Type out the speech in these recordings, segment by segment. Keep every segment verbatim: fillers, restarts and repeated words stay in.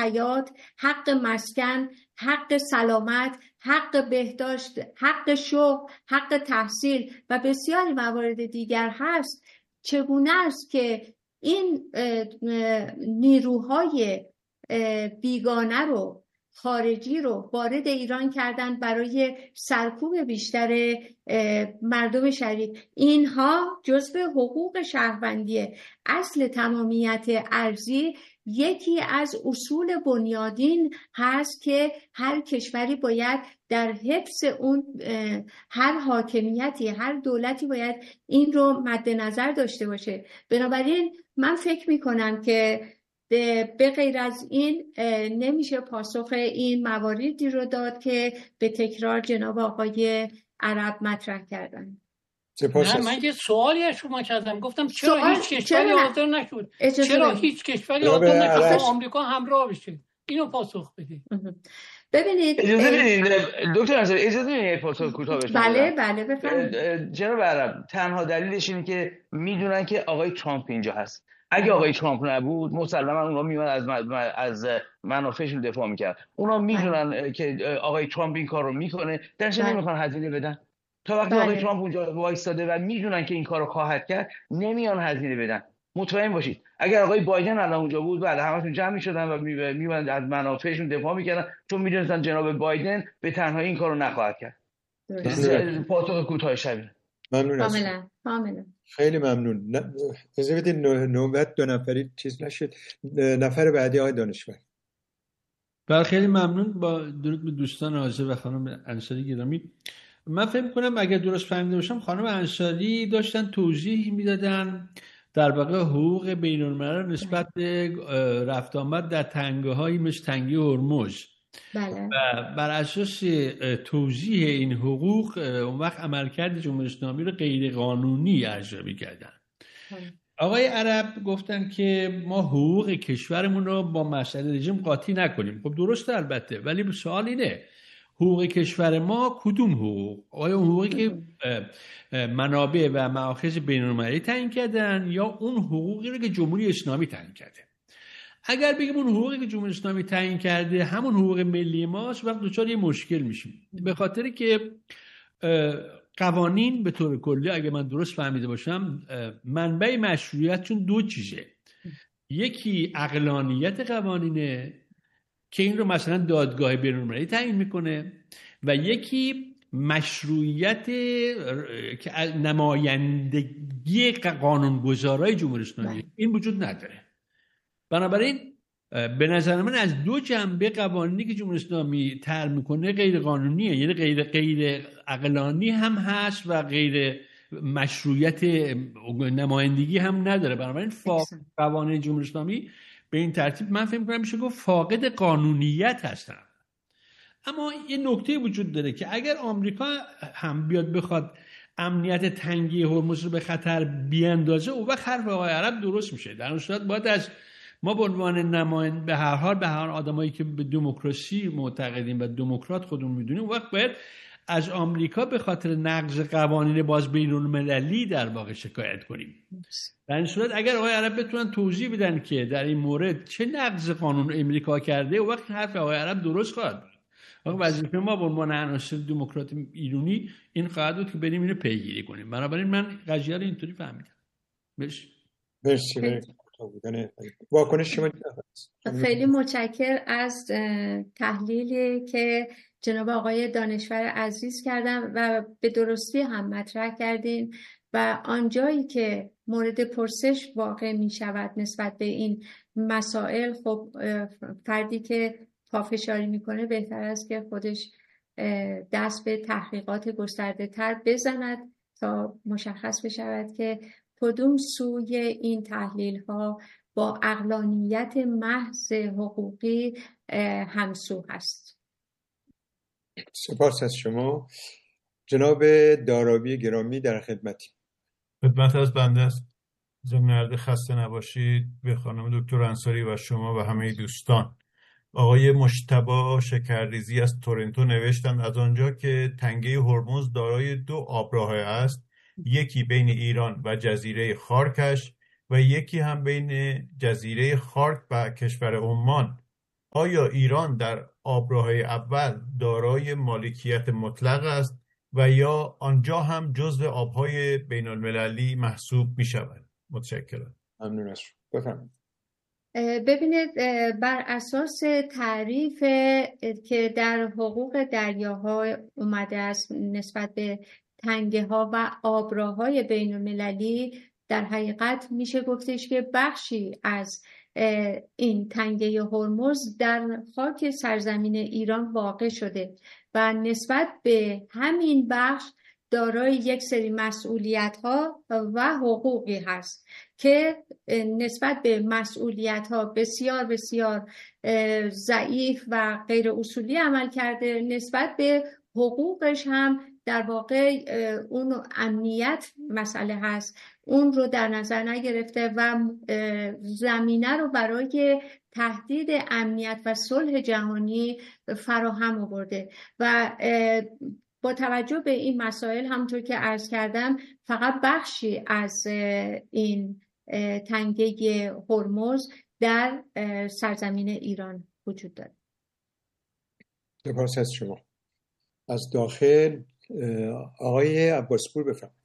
حیات، حق مسکن، حق سلامت، حق بهداشت، حق شغل، حق تحصیل و بسیاری موارد دیگر هست. چگونه است که این نیروهای بیگانه رو، خارجی رو وارد ایران کردن برای سرکوب بیشتر مردم شریک؟ اینها جزء حقوق شهروندیه. اصل تمامیت ارضی یکی از اصول بنیادین هست که هر کشوری باید در حفظ اون، هر حاکمیتی، هر دولتی باید این رو مد نظر داشته باشه. بنابراین من فکر میکنم که به غیر از این نمیشه پاسخ این مواردی رو داد که به تکرار جناب آقای عرب مطرح کردن. نه، من یه سوالی از شما کردم، گفتم چرا سوال... هیچ کشوری حاضر نشد؟ چرا بید. هیچ کشوری حاضر نشد آمریکا همراه بشه؟ اینو پاسخ بدید. ببینید اجازه بدید دکتر نصر، اجازه بدید پاسخ کوتاه بشه. بله بله بفرمایید. جناب عرب، تنها دلیلش اینه که میدونن که آقای ترامپ اینجا هست. اگه آقای ترامپ نبود مسلما اونا میومد از از منافعشون دفاع میکرد. اونا میدونن که آقای ترامپ این کار رو میکنه، درش نمیخوان هزینه بدن. تا وقتی آقای ترامپ اونجا وایستاده و میدونن که این کارو خواهد کرد، نمیان هزینه بدن. مطمئن باشید اگر آقای بایدن الان اونجا بود، بله همشون جمع میشدن و میومدن از منافعشون دفاع میکردن، چون میدونستن جناب بایدن به تنهایی این کارو نخواهد کرد. پاسخ کوتاه شبیه. ممنون هستم. کاملا کاملا. خیلی ممنون. اجازه بدید نوبت دو نفری چیز نشد. نفر بعدی آقای دانشور. بله خیلی ممنون. با درود به دوستان حاضر و خانم انصاری گرامی. من فکر می‌کنم اگر درست فهمیده باشم خانم انصاری داشتن توضیح میدادن در واقع حقوق بین‌الملل نسبت به رفت آمد در تنگه‌هایی مثل تنگه هرمز. بله. و بر اساس توضیح این حقوق اون وقت عملکرد جمهوری اسلامی رو غیر قانونی ارزیابی کردن. آقای عرب گفتن که ما حقوق کشورمون رو با مسئله رژیم قاطی نکنیم. خب درسته البته، ولی سوال اینه حقوق کشور ما کدوم حقوق؟ آیا اون حقوقی که منابع و مآخذ بین‌المللی تعیین کردن یا اون حقوقی رو که جمهوری اسلامی تعیین کرده؟ اگر بگیم اون حقوقی که جمهوری اسلامی تعیین کرده همون حقوق ملی ماست، وقت دچار یه مشکل میشیم، به خاطر که قوانین به طور کلی اگه من درست فهمیده باشم منبع مشروعیت چون دو چیزه. یکی عقلانیت قوانینه که این رو مثلا دادگاه بین‌المللی تعیین میکنه و یکی مشروعیت که نمایندگی قانونگذارای جمهوری اسلامی این وجود نداره. بنابراین به نظر من از دو جنبه قوانینی که جمهوری اسلامی طرح میکنه غیر قانونیه، یعنی غیر غیر عقلانی هم هست و غیر مشروعیت نمایندگی هم نداره. بنابراین قوانین جمهوری اسلامی به این ترتیب من فکر می‌کنم میشه گفت فاقد قانونیت هستن. اما یه نکته وجود داره که اگر آمریکا هم بیاد بخواد امنیت تنگه هرمز رو به خطر بیاندازه، اون وقت حرف آقای عرب درست میشه. در اون صورت باید از ما به عنوان نماینده به هر حال به هر آدمایی که به دموکراسی معتقدیم و دموکرات خودمون میدونیم، اون وقت باید از آمریکا به خاطر نقض قوانین باز بین‌المللی در واقع شکایت کنیم. در این صورت اگر آقای عرب بتونن توضیح بدن که در این مورد چه نقض قانون امریکا کرده، اون وقت حرف آقای عرب درست خواهد بود. وظیفه ما به عنوان عناصر دموکرات ایرانی این خواهد بود که بریم اینو پیگیری کنیم. بنابراین من قضیه رو اینطوری فهمیدم. مرسی. مرسی. واکنش شما؟ خیلی متشکر از تحلیلی که جناب آقای دانشور عزیز کردن و به درستی هم مطرح کردین و آنجایی که مورد پرسش واقع می شود نسبت به این مسائل، خب فردی که پافشاری میکنه بهتر است که خودش دست به تحقیقات گسترده تر بزند تا مشخص بشود که کدوم سوی این تحلیل ها با عقلانیت محض حقوقی همسو هست. سپاس از شما. جناب دارابی گرامی در خدمتی. خدمت از بنده است. زمینرده خسته نباشید به خانم دکتر انصاری و شما و همه دوستان. آقای مجتبی شکرریزی از تورنتو نوشتند از آنجا که تنگه هرمز دارای دو آبراه است، یکی بین ایران و جزیره خارکش و یکی هم بین جزیره خارک و کشور عمان آیا ایران در آبراههای اول دارای مالکیت مطلق است و یا آنجا هم جزو آبهای بین المللی محسوب می شود؟ متشکرم. ممنون از شما. بفرمایید. ببینید، بر اساس تعریف که در حقوق دریاها اومده است نسبت به تنگه ها و آبراهای بین المللی، در حقیقت میشه گفتش که بخشی از این تنگه هرمز در خاک سرزمین ایران واقع شده و نسبت به همین بخش دارای یک سری مسئولیت ها و حقوقی هست که نسبت به مسئولیت ها بسیار بسیار ضعیف و غیر اصولی عمل کرده، نسبت به حقوقش هم در واقع اون امنیت مسئله هست، اون رو در نظر نگرفته و زمینه رو برای تهدید امنیت و صلح جهانی فراهم آورده. و با توجه به این مسائل همونطور که عرض کردم فقط بخشی از این تنگه هرمز در سرزمین ایران وجود داره. سپاس از شما. از داخل آقای عباسپور بفرمایید.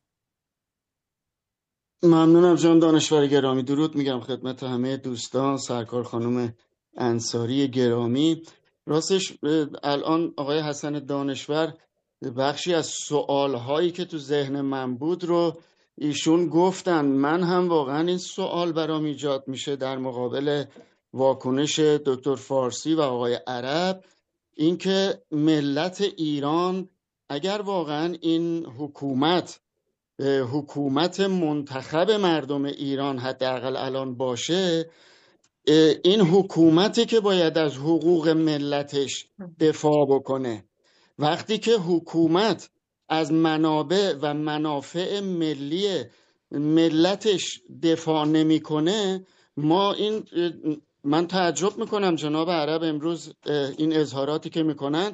ممنونم جان دانشور گرامی. درود میگم خدمت همه دوستان، سرکار خانم انصاری گرامی. راستش الان آقای حسن دانشور بخشی از سوالهایی که تو ذهن من بود رو ایشون گفتن. من هم واقعا این سوال برام ایجاد میشه در مقابل واکنش دکتر فارسی و آقای عرب، اینکه ملت ایران اگر واقعا این حکومت حکومت منتخب مردم ایران حداقل الان باشه، این حکومتی که باید از حقوق ملتش دفاع بکنه. وقتی که حکومت از منابع و منافع ملی ملتش دفاع نمیکنه، ما این من تعجب میکنم جناب عرب امروز این اظهاراتی که میکنن.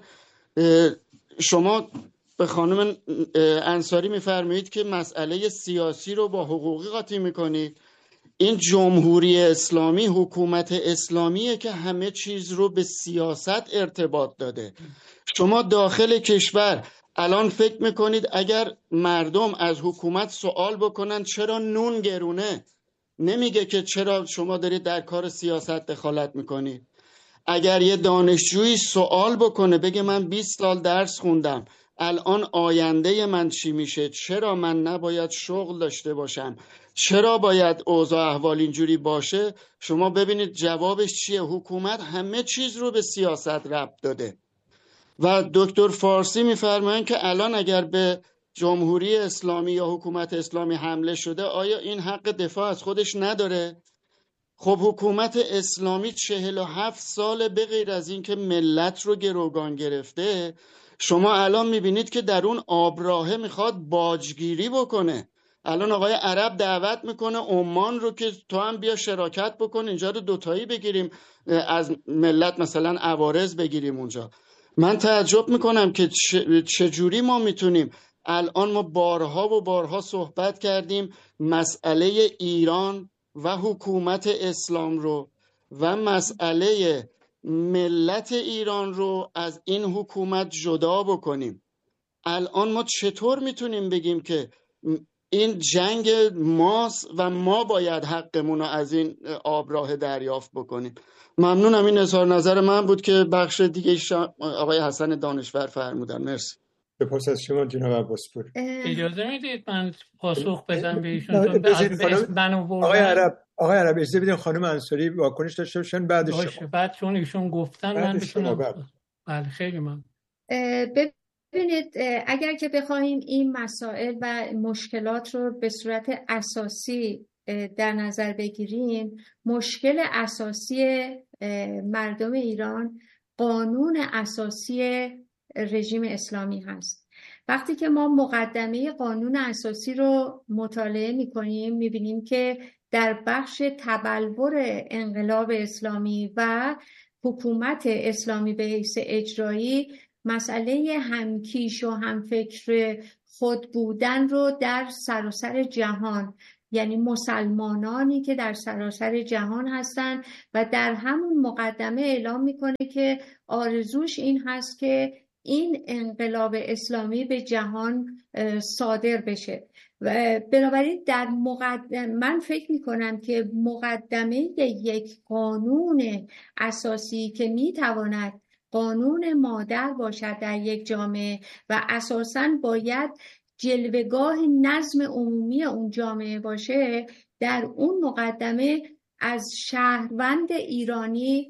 شما به خانم انصاری میفرمایید که مسئله سیاسی رو با حقوقی قاطی میکنید. این جمهوری اسلامی حکومت اسلامیه که همه چیز رو به سیاست ارتباط داده. شما داخل کشور الان فکر میکنید اگر مردم از حکومت سوال بکنن چرا نون گرونه، نمیگه که چرا شما دارید در کار سیاست دخالت میکنید. اگر یه دانشجویی سوال بکنه بگه من بیست سال درس خوندم، الان آینده من چی میشه، چرا من نباید شغل داشته باشم، چرا باید اوضاع احوال اینجوری باشه، شما ببینید جوابش چیه. حکومت همه چیز رو به سیاست ربط داده. و دکتر فارسی میفرمایند که الان اگر به جمهوری اسلامی یا حکومت اسلامی حمله شده آیا این حق دفاع از خودش نداره؟ خب حکومت اسلامی چهل و هفت سال به غیر از این که ملت رو گروگان گرفته، شما الان میبینید که در اون آبراهه میخواد باجگیری بکنه. الان آقای عرب دعوت میکنه عمان رو که تو هم بیا شراکت بکن، اینجا رو دوتایی بگیریم، از ملت مثلا عوارض بگیریم اونجا. من تعجب میکنم که چجوری ما میتونیم. الان ما بارها و بارها صحبت کردیم مسئله ایران و حکومت اسلام رو و مسئله ملت ایران رو از این حکومت جدا بکنیم. الان ما چطور میتونیم بگیم که این جنگ ماست و ما باید حقمون رو از این آبراه دریافت بکنیم؟ ممنونم. این اظهار نظر من بود که بخش دیگه آقای حسن دانشور فرمودن. مرسی. سپاس از شما جناب عباسپور. اجازه میدید من پاسخ بدم به ایشون؟ من آقای عرب آقای عرب اجازه بدین خانم انصاری واکنش داشته باشن بعد شما. بعد چون ایشون گفتن من بتونم. بله خیلی من ببینید، اگر که بخوایم این مسائل و مشکلات رو به صورت اساسی در نظر بگیریم، مشکل اساسی مردم ایران قانون اساسی رژیم اسلامی هست. وقتی که ما مقدمه قانون اساسی رو مطالعه می‌کنیم می‌بینیم که در بخش تبلور انقلاب اسلامی و حکومت اسلامی به حیث اجرایی مسئله همکیش و همفکر خود بودن رو در سراسر جهان، یعنی مسلمانانی که در سراسر جهان هستند و در همون مقدمه اعلام میکنه که آرزوش این هست که این انقلاب اسلامی به جهان صادر بشه. و بنابراین در مقدمه من فکر میکنم که مقدمه یک قانون اساسی که میتواند قانون مادر باشد در یک جامعه و اساساً باید جلوه‌گاه نظم عمومی اون جامعه باشه، در اون مقدمه از شهروند ایرانی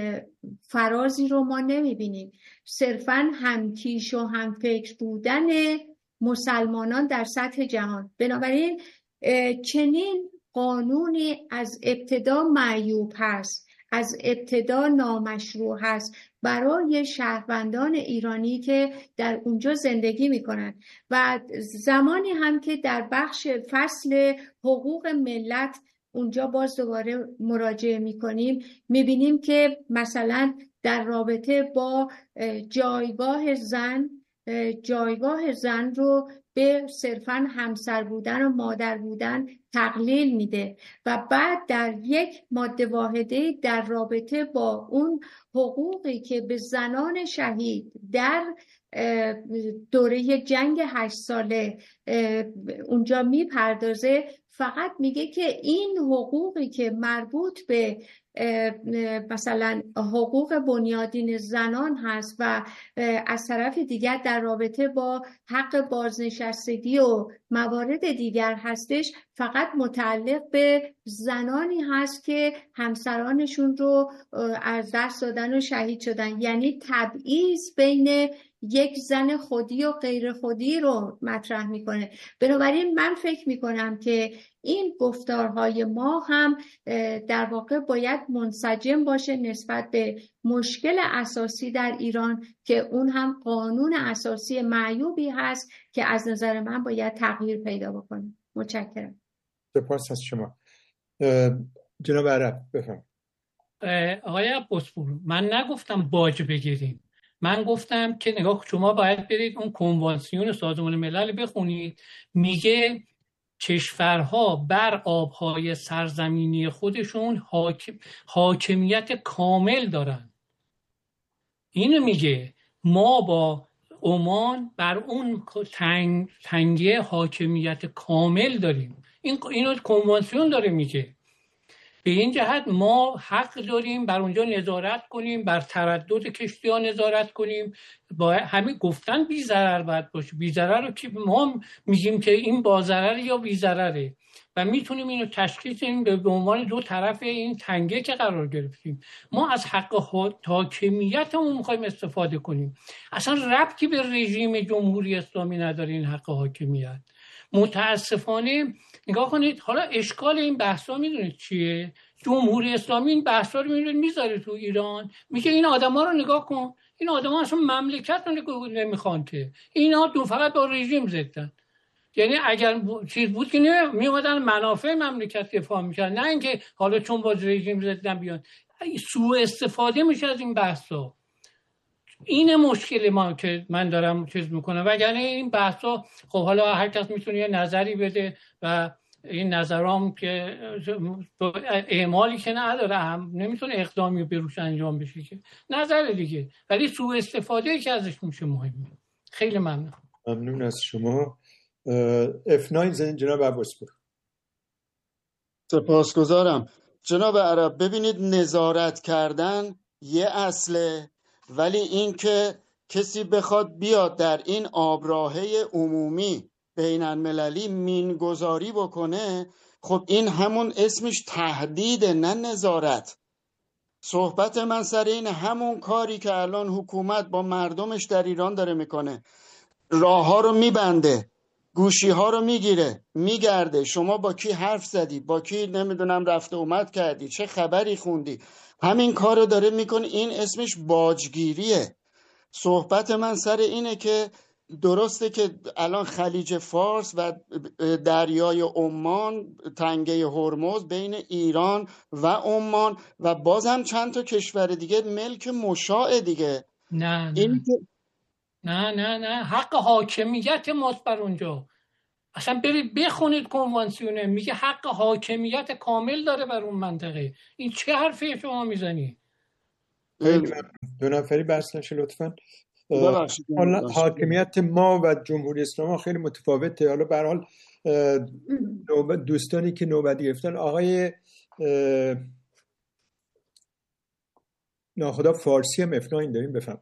فرازی رو ما نمیبینیم. صرفاً همکیش و همفکر بودن مسلمانان در سطح جهان. بنابراین چنین قانونی از ابتدا معیوب هست، از ابتدا نامشروع هست برای شهروندان ایرانی که در اونجا زندگی میکنن. و زمانی هم که در بخش فصل حقوق ملت اونجا باز دوباره مراجعه میکنیم، میبینیم که مثلا در رابطه با جایگاه زن، جایگاه زن رو به صرفاً همسر بودن و مادر بودن تقلیل میده و بعد در یک ماده واحده در رابطه با اون حقوقی که به زنان شهید در دوره جنگ هشت ساله اونجا میپردازه، فقط میگه که این حقوقی که مربوط به مثلا حقوق بنیادین زنان هست و از طرف دیگر در رابطه با حق بازنشستگی و موارد دیگر هستش، فقط متعلق به زنانی هست که همسرانشون رو از دست دادن و شهید شدن. یعنی تبعیض بین یک زن خودی و غیر خودی رو مطرح میکنه. بنابراین من فکر میکنم که این گفتارهای ما هم در واقع باید منسجم باشه نسبت به مشکل اساسی در ایران که اون هم قانون اساسی معیوبی هست که از نظر من باید تغییر پیدا بکنه. متشکرم. سپاس از شما. جناب عرب بفرمایید. آقای عباسپور، من نگفتم باج بگیریم، من گفتم که نگاه شما باید برید اون کنوانسیون سازمان ملل بخونید، میگه کشورها بر آبهای سرزمینی خودشون حاکم، حاکمیت کامل دارن. اینو میگه ما با عمان بر اون تنگ، تنگه حاکمیت کامل داریم. این اینو کنوانسیون داره میگه. به این جهت ما حق داریم بر اونجا نظارت کنیم، بر تردد کشتی ها نظارت کنیم. با همین گفتن بی ضرر باید باشه. بی ضرر رو که ما میگیم که این با ضرر یا بی ضرره و میتونیم اینو تشخیص بدیم به عنوان دو طرف این تنگه که قرار گرفتیم. ما از حق حاکمیتمون میخوایم استفاده کنیم. اصلا ربطی به رژیم جمهوری اسلامی نداره این حق حاکمیت. متاسفانه نگاه کنید، حالا اشکال این بحثا میدونید چیه؟ جمهوری اسلامی این بحثا رو میدونه میذاره تو ایران، میگه این آدما رو نگاه کن، این آدما اصلا مملکت رو نمیخوان که، اینا دو فقط با رژیم زدن. یعنی اگر چیز بود که میومدن منافع مملکت دفاع میکردن، نه اینکه حالا چون با رژیم زدن بیان. سوء استفاده میشه از این بحثا. این مشکل ما که من دارم چیز میکنم، وگرنه این بحثا خب حالا هر کس میتونه یه نظری بده و این نظرام که اعمالی که نداره، هم نمیتونه اقدامی به روش انجام بشه که نظر دیگه، ولی سوء استفاده که ازش میشه مهمه. خیلی ممنون. ممنون از شما. اف ناین زن جناب عباسپور. سپاسگزارم. جناب عرب، ببینید نظارت کردن یه اصله، ولی این که کسی بخواد بیاد در این آبراهه عمومی بین المللی مینگذاری بکنه، خب این همون اسمش تهدید، نه نظارت. صحبت من سر این همون کاری که الان حکومت با مردمش در ایران داره میکنه. راه ها رو میبنده، گوشی ها رو میگیره، میگرده، شما با کی حرف زدی، با کی نمیدونم رفته اومد کردی، چه خبری خوندی، همین کار رو داره میکنه. این اسمش باجگیریه. صحبت من سر اینه که درسته که الان خلیج فارس و دریای عمان، تنگه هرمز بین ایران و عمان و باز هم چند تا کشور دیگه ملک مشاع دیگه. نه نه. این که نه نه نه حق حاکمیت ماست بر اونجا. اصلا برید بخونید کنوانسیون، میگه حق حاکمیت کامل داره بر اون منطقه. این چه حرفی شما میزنی؟ دو نفری بحث نشه لطفاً. ببخشید حاکمیت ما و جمهوری اسلامی خیلی متفاوته. حالا به هر حال دوستانی که نوبت گرفتن، آقای ناخدا فارسی هم اف ناین داریم، بفهم.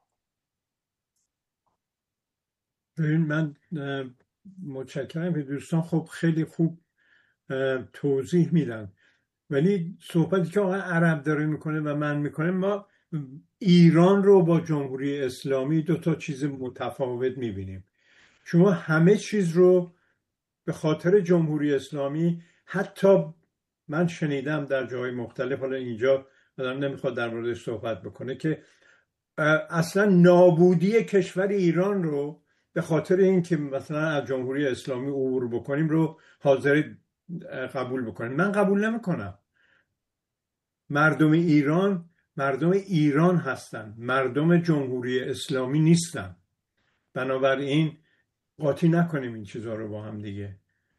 ببین من متشکرم که دوستان خب خیلی خوب توضیح میدن، ولی صحبتی که آقای عرب داره میکنه و من میکنه، ما ایران رو با جمهوری اسلامی دو تا چیز متفاوت میبینیم. شما همه چیز رو به خاطر جمهوری اسلامی، حتی من شنیدم در جای مختلف، حالا اینجا آدم نمیخواد در موردش صحبت بکنه، که اصلا نابودی کشور ایران رو به خاطر اینکه مثلا از جمهوری اسلامی عبور بکنیم رو حاضر قبول بکنیم. من قبول نمیکنم. مردم ایران مردم ایران هستن، مردم جمهوری اسلامی نیستن. بنابراین قاطی نکنیم این چیزها رو با هم دیگه.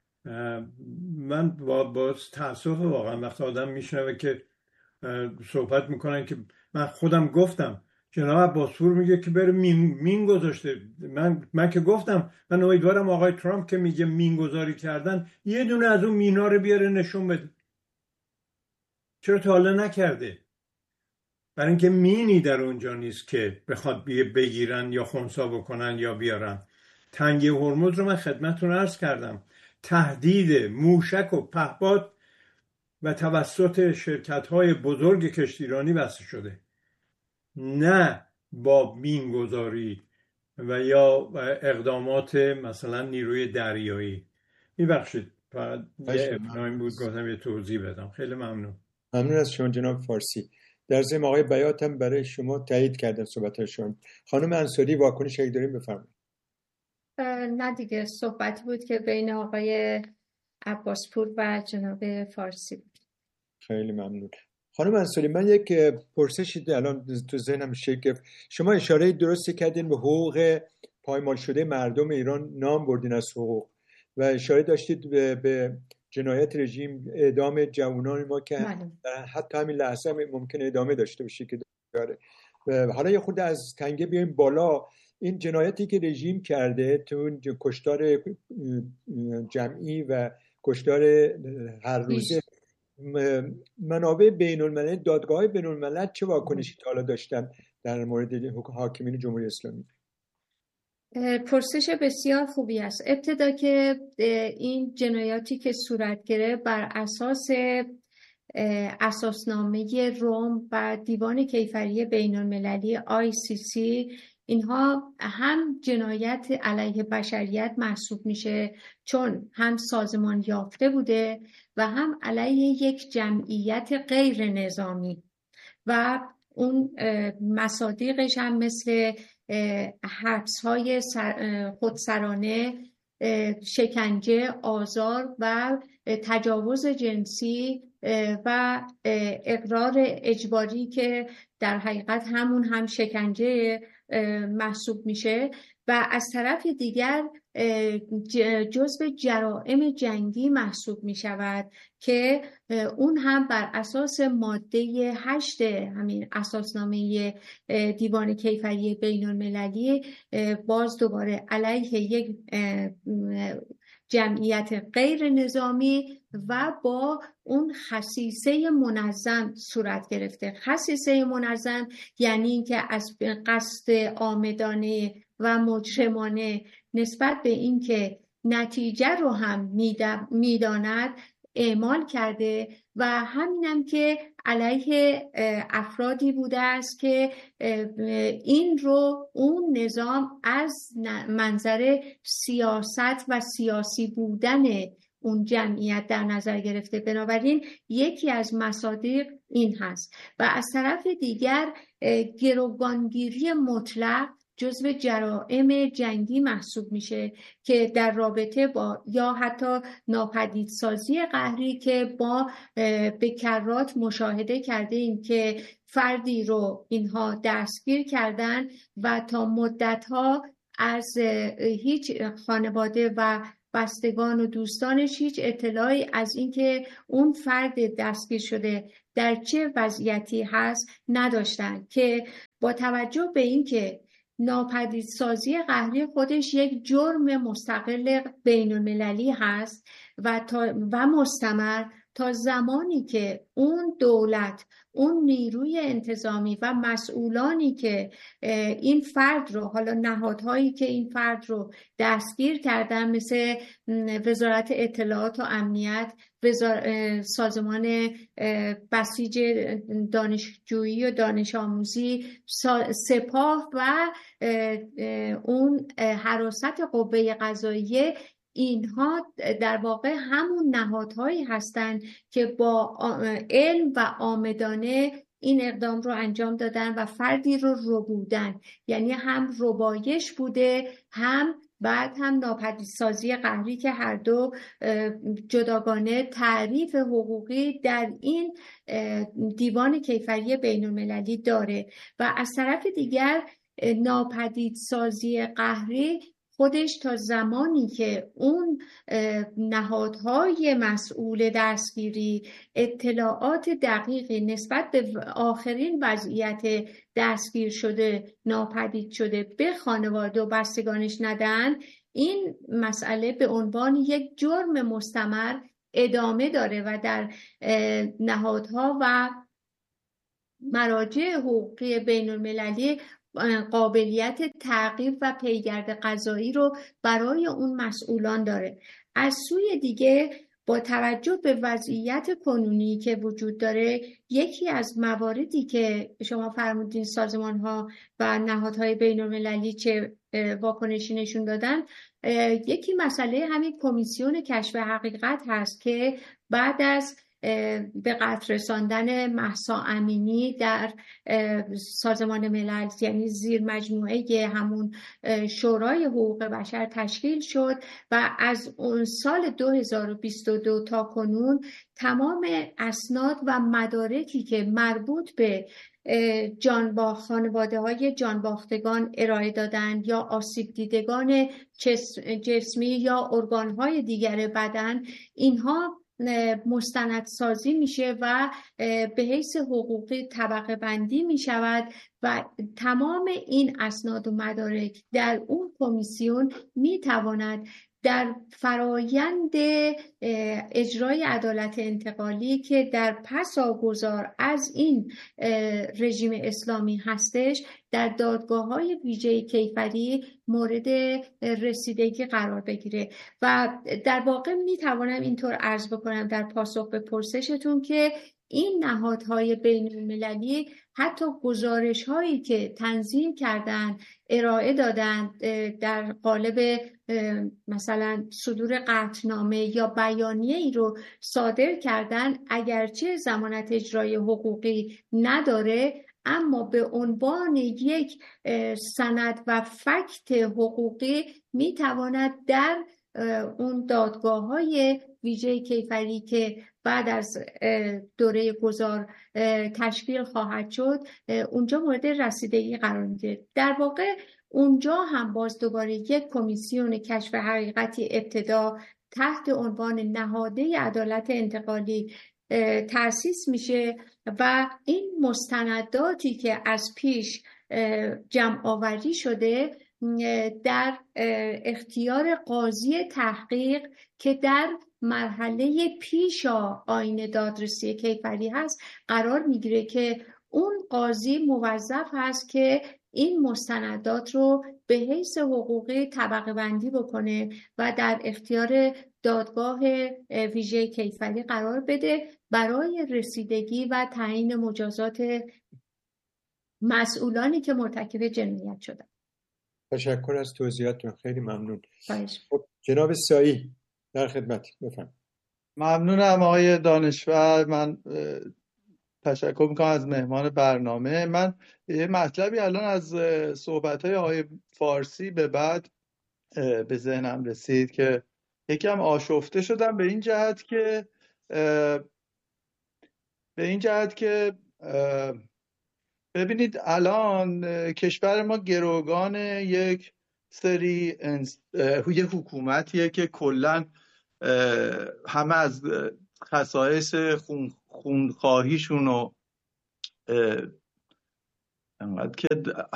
من با, با تأسف واقعا وقتی آدم میشنوه که صحبت میکنن که من خودم گفتم، جناب عباسپور میگه که بره مین, مین گذاشته. من من که گفتم من امیدوارم آقای ترامپ که میگه مین گذاری کردن یه دونه از اون مینا رو بیاره نشون بده. چرا تا حالا نکرده؟ برای اینکه مینی در اونجا نیست که بخواد بگیرن یا خنثی بکنن یا بیارن. تنگه هرمز رو من خدمتتون عرض کردم، تهدید موشک و پهپاد و توسط شرکت‌های بزرگ کشتیرانی بسته شده، نه با مینگذاری و یا اقدامات مثلا نیروی دریایی. میبخشید فقط یه ابنایم بود گفتم یه توضیح بدم. خیلی ممنون. ممنون از شما جناب فارسی. در ضمن آقای بیات هم برای شما تایید کردن صحبت شما. خانم انصاری واکنش اگه داریم بفرمایید. نه دیگه صحبت بود که بین آقای عباسپور و جناب فارسی بود. خیلی ممنون. خانم انصاری، من یک پرسشی الان تو ذهنم شکل، شما اشاره درستی کردین به حقوق پایمال شده مردم ایران، نام بردین از حقوق و اشاره داشتید به, به جنایت رژیم، اعدام جوانان ما که حتی همین لحظه هم ممکنه ادامه داشته باشه که داره. حالا یه خورده از تنگه بیایم بالا. این جنایتی که رژیم کرده تو کشتار جمعی و کشتار هر روزه، منابع بین الملل، دادگاه بین الملل چه واکنشی تا حالا داشتن در مورد حاکمین جمهوری اسلامی؟ پرسش بسیار خوبی است. ابتدا که این جنایاتی که صورت گرفت بر اساس اساسنامه روم و دیوان کیفری بین المللی آی سی سی، اینها هم جنایت علیه بشریت محسوب میشه، چون هم سازمان یافته بوده و هم علیه یک جمعیت غیر نظامی و اون مصادیقش هم مثل حبس های خودسرانه، شکنجه، آزار و تجاوز جنسی و اقرار اجباری که در حقیقت همون هم شکنجه محسوب میشه و از طرف دیگر جزو جرائم جنگی محسوب میشود که اون هم بر اساس ماده هشت همین اساسنامه دیوان کیفری بین المللی باز دوباره علیه یک جمعیت غیر نظامی و با اون خصیصه منظم صورت گرفته. خصیصه منظم یعنی اینکه از قصد عامدانه و مجرمانه نسبت به اینکه نتیجه رو هم میداند اعمال کرده و همینم که علیه افرادی بوده است که این رو اون نظام از منظر سیاست و سیاسی بودن اون جمعیت در نظر گرفته. بنابراین یکی از مصادیق این هست و از طرف دیگر گروگانگیری مطلق جزو جرائم جنگی محسوب میشه که در رابطه با یا حتی ناپدیدسازی قهری که با به کرات مشاهده کرده ایم که فردی رو اینها دستگیر کردن و تا مدتها از هیچ خانواده و بستگان و دوستانش هیچ اطلاعی از اینکه اون فرد دستگیر شده در چه وضعیتی هست نداشتند، که با توجه به اینکه ناپدیدسازی قهری خودش یک جرم مستقل بین‌المللی هست و, تا و مستمر، تا زمانی که اون دولت، اون نیروی انتظامی و مسئولانی که این فرد رو، حالا نهادهایی که این فرد رو دستگیر کردن مثل وزارت اطلاعات و امنیت، سازمان بسیج دانشجویی و دانش آموزی، سپاه و اون حراست قوه قضاییه، اینها در واقع همون نهادهایی هستند که با علم و آمدانه این اقدام رو انجام دادن و فردی رو ربودن، یعنی هم ربایش بوده، هم بعد هم ناپدیدسازی قهری، که هر دو جداگانه تعریف حقوقی در این دیوان کیفری بین‌المللی داره. و از طرف دیگر ناپدیدسازی قهری خودش تا زمانی که اون نهادهای مسئول دستگیری اطلاعات دقیقی نسبت به آخرین وضعیت دستگیر شده، ناپدید شده به خانواده و بستگانش ندن، این مسئله به عنوان یک جرم مستمر ادامه داره و در نهادها و مراجع حقوقی بین المللی قابلیت تعقیب و پیگرد قضایی رو برای اون مسئولان داره. از سوی دیگه با توجه به وضعیت کنونی که وجود داره، یکی از مواردی که شما فرمودین سازمان ها و نهادهای بین المللی چه واکنشی نشون دادن، یکی مسئله همین کمیسیون کشف حقیقت هست که بعد از به قتل رساندن مهسا امینی در سازمان ملل، یعنی زیر مجموعه همون شورای حقوق بشر تشکیل شد و از اون سال دو هزار و بیست و دو تا کنون تمام اسناد و مدارکی که مربوط به جانباخت، خانواده های جانباختگان ارائه دادن یا آسیب دیدگان جسمی یا ارگان های دیگر بدن، اینها مستندسازی میشه و به حیث حقوقی طبقه بندی میشود و تمام این اسناد و مدارک در اون کمیسیون میتواند در فرایند اجرای عدالت انتقالی که در پساگذار از این رژیم اسلامی هستش، در دادگاه‌های ویژه کیفری مورد رسیدگی قرار بگیره. و در واقع میتوانم اینطور عرض بکنم در پاسخ به پرسشتون که این نهادهای بین المللی حتی گزارش هایی که تنظیم کردن، ارائه دادن در قالب مثلا صدور قطعنامه یا بیانیه ای رو صادر کردن، اگرچه ضمانت اجرای حقوقی نداره، اما به عنوان یک سند و فکت حقوقی میتواند در اون دادگاه‌های ویژه کیفری که بعد از دوره گذار تشکیل خواهد شد اونجا مورد رسیدگی قرار میگیره. در واقع اونجا هم باز دوباره یک کمیسیون کشف حقیقتی ابتدا تحت عنوان نهاده عدالت انتقالی تأسیس میشه و این مستنداتی که از پیش جمع آوری شده در اختیار قاضی تحقیق که در مرحله پیشا آیین دادرسی کیفری هست قرار میگیره که اون قاضی موظف هست که این مستندات رو به حیث حقوقی طبقه بندی بکنه و در اختیار دادگاه ویژه کیفری قرار بده برای رسیدگی و تعیین مجازات مسئولانی که مرتکب جنایت شدن. تشکر از توضیحاتتون، خیلی ممنون. خب جناب سایی در خدمت، بفرمایید. ممنونم آقای دانشور. من تشکر میکنم از مهمان برنامه. من یه مطلبی الان از صحبت‌های آقای فارسی به بعد به ذهنم رسید که یکم آشفته شدم به این جهت که به این جهت که ببینید الان کشور ما گروگان یک سری یه حکومتیه که کلا همه از خصایص خون خونخواهیشون و انقدر که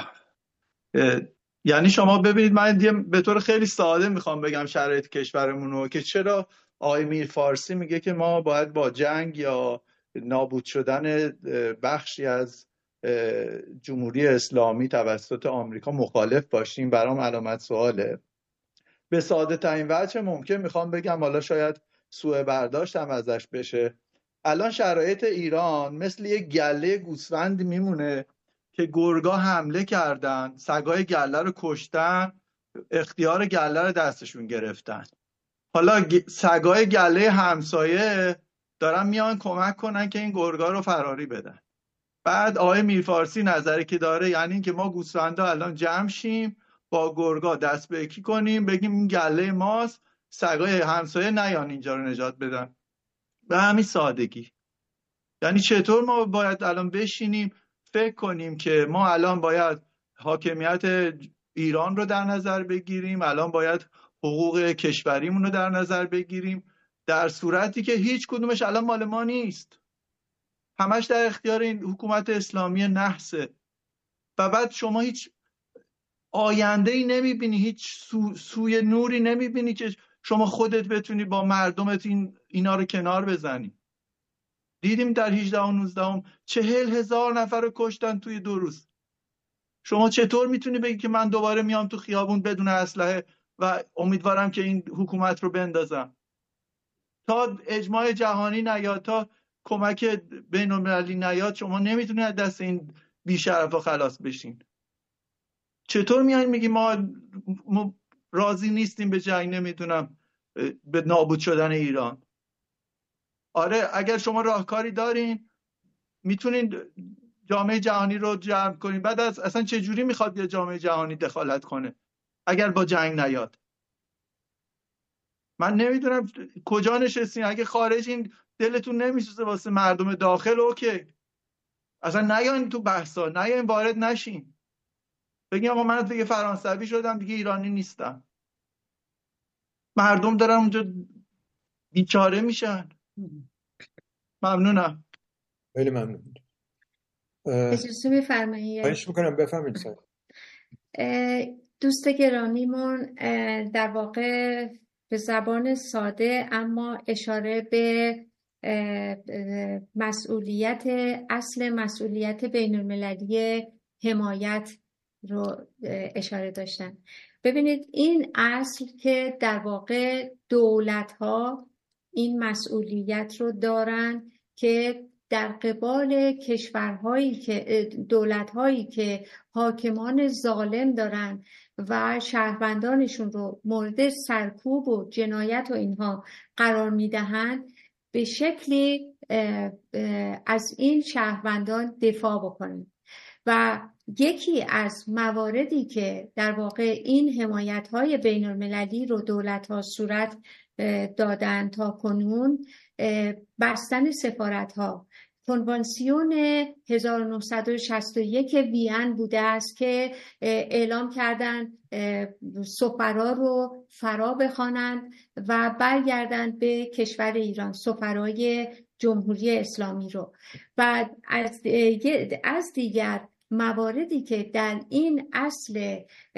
یعنی شما ببینید، من به طور خیلی ساده میخوام بگم شرایط کشورمونو که چرا آقای میر فارسی میگه که ما باید با جنگ یا نابود شدن بخشی از جمهوری اسلامی توسط آمریکا مخالف باشیم. برام علامت سواله. به ساده ترین وجه ممکن میخوام بگم، حالا شاید سوء برداشت هم ازش بشه، الان شرایط ایران مثل یک گله گوسفند میمونه که گرگا حمله کردن، سگای گله رو کشتن، اختیار گله رو دستشون گرفتن. حالا سگای گله همسایه دارن میان کمک کنن که این گرگا رو فراری بدن. بعد آقای میرفارسی نظری که داره یعنی این که ما گوسفندا الان جمع شیم، با گرگا دست به یکی کنیم، بگیم این گله ماست، سگای همسایه نیان اینجا رو نجات بدن. به همین سادگی. یعنی چطور ما باید الان بشینیم فکر کنیم که ما الان باید حاکمیت ایران رو در نظر بگیریم، الان باید حقوق کشوریمون رو در نظر بگیریم، در صورتی که هیچ کدومش الان مال ما نیست، همش در اختیار این حکومت اسلامی نحسه. و بعد شما هیچ آینده ای نمیبینی، هیچ سو، سوی نوری نمیبینی که شما خودت بتونی با مردمت این اینا رو کنار بزنی. دیدیم در هجدهم و نوزدهم چهل هزار نفر رو کشتن توی دو روز. شما چطور میتونی بگی که من دوباره میام تو خیابون بدون اسلحه و امیدوارم که این حکومت رو بندازم؟ تا اجماع جهانی نیاد، تا کمک بین المللی نیاد، شما نمیتونید از دست این بی‌شرفا خلاص بشین. چطور میایین میگی ما, ما راضی نیستیم به جنگ، نمیدونم به نابود شدن ایران؟ آره اگر شما راهکاری دارین میتونین جامعه جهانی رو جمع کنین. بعد از اصلا چه جوری میخواد یه جامعه جهانی دخالت کنه اگر با جنگ نیاد؟ من نمیدونم کجا نشستین. اگه خارجین دلتون نمیسوزه واسه مردم داخل، اوکی، اصلا نیاین تو بحثا، نیاین وارد نشین. بگین آقا من دیگه فرانسوی شدم، دیگه ایرانی نیستم. مردم دارن اونجا بیچاره میشن. ممنونم. خیلی ممنون. اجازه میفرمایید؟ خواهش میکنم بفرمایید. دوست گرامیمون در واقع به زبان ساده اما اشاره به مسئولیت، اصل مسئولیت بین المللی حمایت رو اشاره داشتن. ببینید این اصل که در واقع دولت‌ها این مسئولیت رو دارن که در قبال کشورهایی که دولت‌هایی که حاکمان ظالم دارن و شهروندانشون رو مورد سرکوب و جنایت و اینها قرار میدهند، به شکلی از این شهروندان دفاع بکنن. و یکی از مواردی که در واقع این حمایت‌های بین المللی رو دولت‌ها صورت دادن تا کنون، بستن سفارت‌ها. کنوانسیون هزار و نهصد و شصت و یک وین بوده است که اعلام کردن سفرا رو فرا بخوانند و برگردند به کشور ایران، سفرای جمهوری اسلامی رو. و از از دیگر مواردی که در این اصل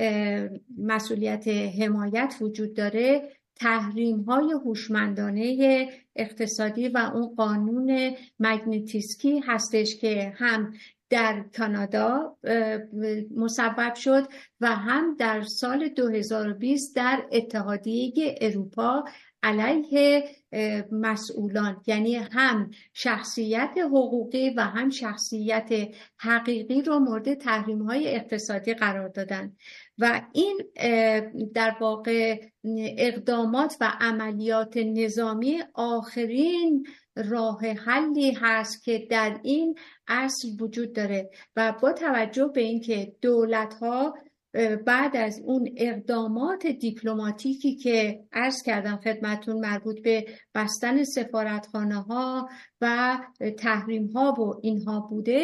مسئولیت حمایت وجود داره، تحریم های هوشمندانه اقتصادی و اون قانون مگنیتسکی هستش که هم در کانادا مصوب شد و هم در سال دو هزار و بیست در اتحادیه اروپا علیه مسئولان، یعنی هم شخصیت حقوقی و هم شخصیت حقیقی رو مورد تحریم‌های اقتصادی قرار دادن. و این در واقع اقدامات و عملیات نظامی آخرین راه حلی هست که در این اصل وجود داره. و با توجه به اینکه دولت‌ها بعد از اون اقدامات دیپلماتیکی که عرض کردم خدمتون مربوط به بستن سفارتخانه ها و تحریم ها و اینها بودش،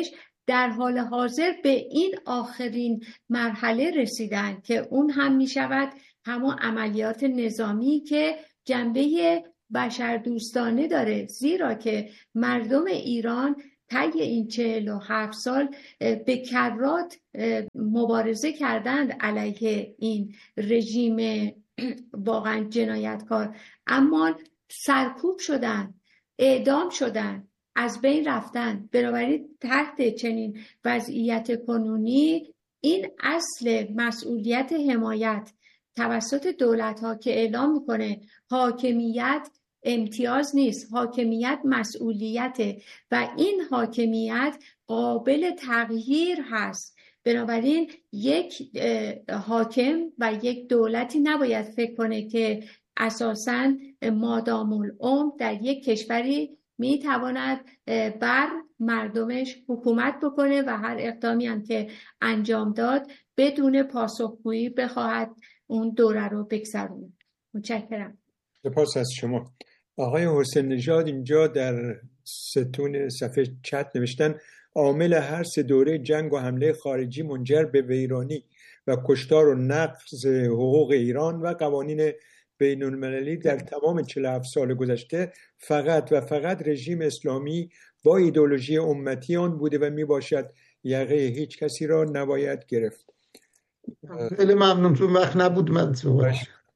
در حال حاضر به این آخرین مرحله رسیدن که اون هم می شود همون عملیات نظامی که جنبه بشردوستانه داره، زیرا که مردم ایران طی این چهل و هفت سال به کرات مبارزه کردند علیه این رژیم واقعا جنایتکار، اما سرکوب شدن، اعدام شدن، از بین رفتن. بنابراین تحت چنین وضعیت کنونی این اصل مسئولیت حمایت توسط دولت ها که اعلام میکنه حاکمیت امتیاز نیست، حاکمیت مسئولیته و این حاکمیت قابل تغییر هست. بنابراین یک حاکم و یک دولتی نباید فکر کنه که اساساً مادام العمر در یک کشوری میتواند بر مردمش حکومت بکنه و هر اقدامی هم که انجام داد بدون پاسخگویی بخواهد اون دوره رو بگذرونه. متشکرم. سپاس از شما. آقای حسین نژاد اینجا در ستون صفحه چت نوشتن عامل هر سه دوره جنگ و حمله خارجی منجر به ویرانی و کشتار و نقض حقوق ایران و قوانین بین المللی در تمام چهل و هفت سال گذشته فقط و فقط رژیم اسلامی با ایدئولوژی امتی آن بوده و می باشد یقه هیچ کسی را نباید گرفت. خیلی ممنون، تو وقت نبود من صحبت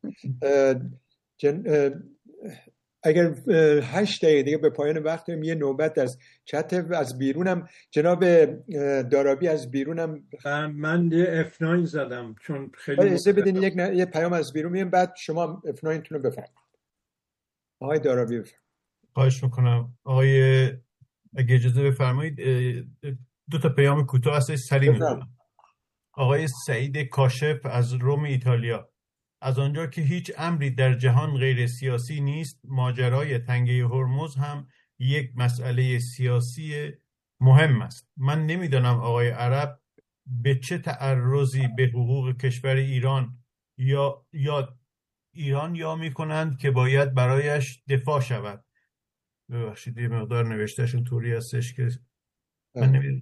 جن... اگر هشت دقیقه دیگه به پایان وقت داریم، یه نوبت از چت از بیرونم جناب دارابی از بیرونم من یه اف ناین زدم چون خیلی اجازه بدین یک ن... یه پیام از بیرون میام بعد شما اف ناین تون رو بفرمایید. آقای دارابی بفرمایید. خواهش میکنم آقای اگه اجازه بفرمایید دو تا پیام کوتاه هست سریع میکنم. آقای سعید کاشف از روم ایتالیا: از آنجا که هیچ امری در جهان غیر سیاسی نیست، ماجرای تنگه هرمز هم یک مسئله سیاسی مهم است. من نمیدانم آقای عرب به چه تعرضی به حقوق کشور ایران یا یا ایران یا میکنند که باید برایش دفاع شود. ببخشید یه مقدار نوشتهشون طوری هستش که من نمیدونم.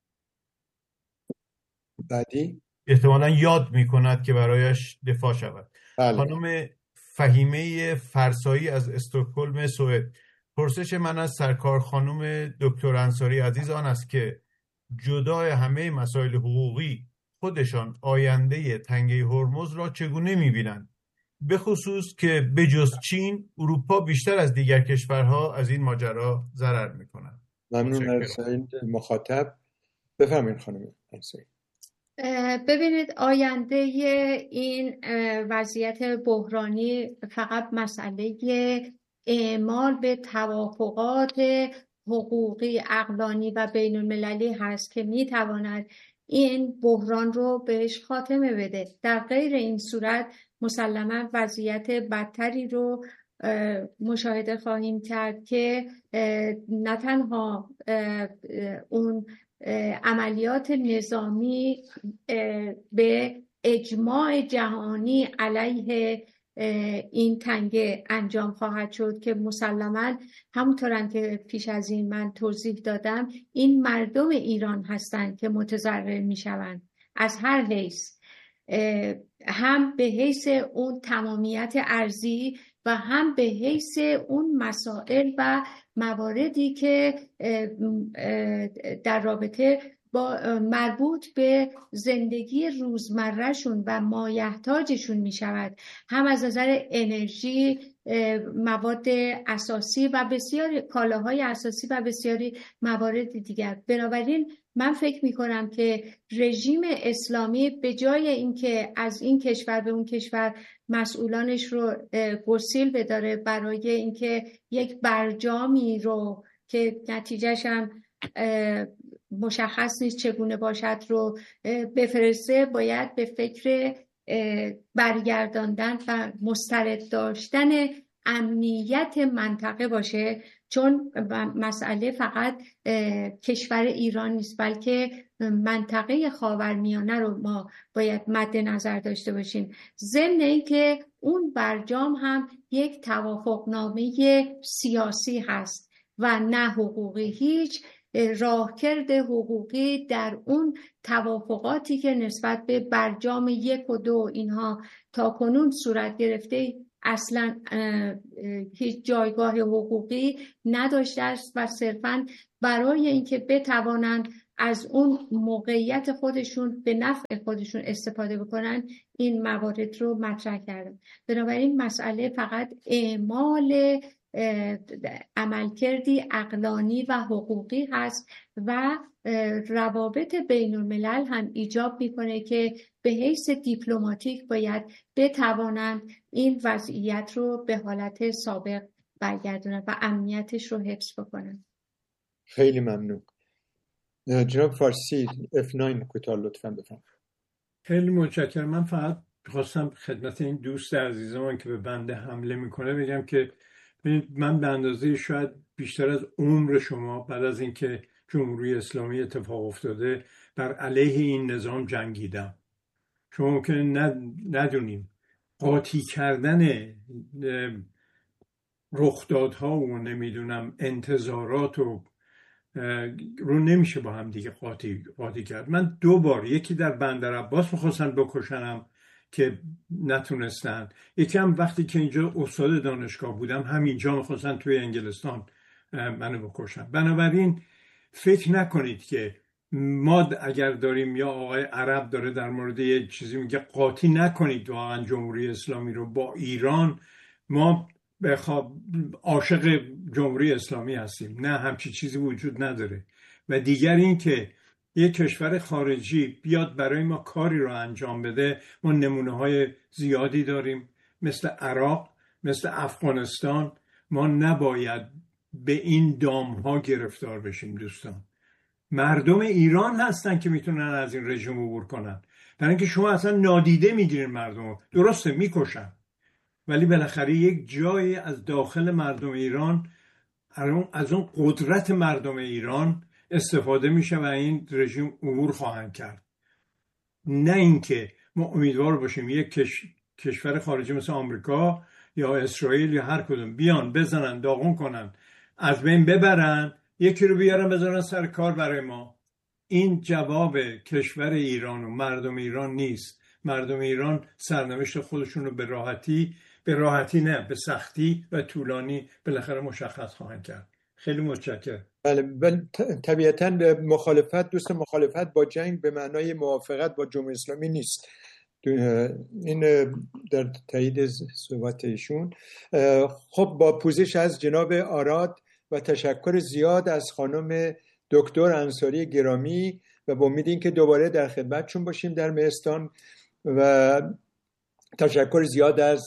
بعدی احتمالاً یاد میکند که برایش دفاع شود. بله. خانم فهیمه فرسایی از استکهلم سوئد: پرسش من از سرکار خانم دکتر انصاری عزیز آن است که جدای همه مسائل حقوقی خودشان آینده تنگه هرمز را چگونه میبینند، به خصوص که بجز چین اروپا بیشتر از دیگر کشورها از این ماجرا ضرر میکنند. ممنون از این مخاطب. بفرمایید خانم انصاری. ببینید آینده این وضعیت بحرانی فقط مسئله اعمال به توافقات حقوقی عقلانی و بین المللی هست که میتواند این بحران رو بهش خاتمه بده. در غیر این صورت مسلما وضعیت بدتری رو مشاهده خواهیم کرد که نه تنها اون عملیات نظامی به اجماع جهانی علیه این تنگه انجام خواهد شد که مسلماً همونطورم که پیش از این من توضیح دادم این مردم ایران هستند که متضرر می شوند از هر حیث، هم به حیث اون تمامیت ارضی و هم به حیث اون مسائل و مواردی که در رابطه با مربوط به زندگی روزمرهشون و مایحتاجشون می شود، هم از نظر انرژی، مواد اساسی و بسیاری کالاهای اساسی و بسیاری موارد دیگر. بنابراین من فکر می کنم که رژیم اسلامی به جای اینکه از این کشور به اون کشور مسئولانش رو گسیل بداره برای اینکه یک برجامی رو که نتیجهش هم مشخص نیست چگونه باشد رو بفرسته، باید به فکر برگرداندن و مسترد داشتن امنیت منطقه باشه، چون مسئله فقط کشور ایران نیست بلکه منطقه خاورمیانه رو ما باید مد نظر داشته باشیم. ضمن اینکه اون برجام هم یک توافقنامه سیاسی هست و نه حقوقی. هیچ راهکرد حقوقی در اون توافقاتی که نسبت به برجام یک و دو اینها تا کنون صورت گرفته اصلا هیچ جایگاه حقوقی نداشته است و صرفاً برای اینکه بتوانند از اون موقعیت خودشون به نفع خودشون استفاده بکنن این موارد رو مطرح کردن. بنابراین مسئله فقط اعمال عملکردی عقلانی و حقوقی هست و روابط بین الملل هم ایجاب میکنه که به حیث دیپلماتیک باید بتوانند این وضعیت رو به حالت سابق برگردونن و امنیتش رو حفظ بکنن. خیلی ممنون. جناب فارسی اف نه کوتاه لطفاً بفرمایید. خیلی متشکرم. من فقط خواستم خدمت این دوست عزیزمان که به بنده حمله میکنه بگم که من به اندازه شاید بیشتر از عمر شما بعد از اینکه جمهوری اسلامی اتفاق افتاده بر علیه این نظام جنگیدم. شما ممکنه ندونیم قاطی کردن رخدادها و نمیدونم انتظارات و رو نمیشه با هم دیگه قاطی قاطی کرد. من دو بار، یکی در بندر عباس میخواستن بکشنم که نتونستن، یکی هم وقتی که اینجا استاد دانشگاه بودم همینجا میخواستن توی انگلستان منو بکشن. بنابراین فکر نکنید که ما اگر داریم یا آقای عرب داره در مورد یه چیزی میگه قاطی نکنید واقعا جمهوری اسلامی رو با ایران، ما بخواب عاشق جمهوری اسلامی هستیم. نه، همچی چیزی وجود نداره. و دیگر این که یک کشور خارجی بیاد برای ما کاری رو انجام بده، ما نمونه های زیادی داریم مثل عراق، مثل افغانستان. ما نباید به این دام ها گرفتار بشیم دوستان. مردم ایران هستن که میتونن از این رژیم عبور کنن، برای اینکه شما اصلا نادیده میگیرین مردم. درسته میکشن، ولی بالاخره یک جایی از داخل مردم ایران، از اون قدرت مردم ایران استفاده میشه و این رژیم عبور خواهند کرد. نه اینکه ما امیدوار باشیم یک کش... کشور خارجی مثل آمریکا یا اسرائیل یا هر کدوم بیان بزنن داغون کنن از بین ببرن، یکی رو بیارن بذارن سر کار برای ما. این جواب کشور ایران و مردم ایران نیست. مردم ایران سرنوشت خودشون رو به راحتی به راحتی نه به سختی و طولانی بالاخره مشخص خواهند کرد. خیلی متشکرم. بله، بله طبیعتاً مخالفت دوست مخالفت با جنگ به معنای موافقت با جمهوری اسلامی نیست. این در تایید صحبت ایشون. خب با پوزش از جناب آراد و تشکر زیاد از خانم دکتر انصاری گرامی و با امید این که دوباره در خدمتشون باشیم در مهستان، و تشکر زیاد از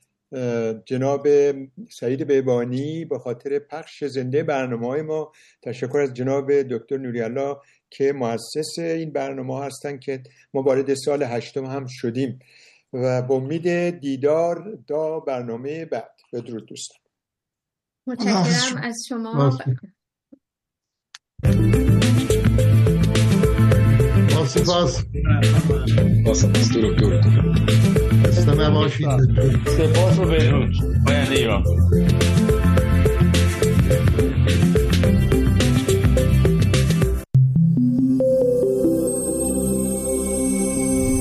جناب سعید بیبانی به خاطر پخش زنده برنامه‌های ما. تشکر از جناب دکتر نوری‌الله که مؤسس این برنامه هستن که ما وارد سال هشتم هم شدیم، و با امید دیدار تا برنامه بعد. بدرود دوستان. متشکرم از شما. سپاس. سپاس دکتر. خسته نباشید. سپاس و بدرود. پاینده ایران.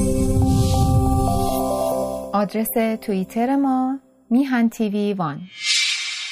آدرس توییتر ما میهن تیوی وان.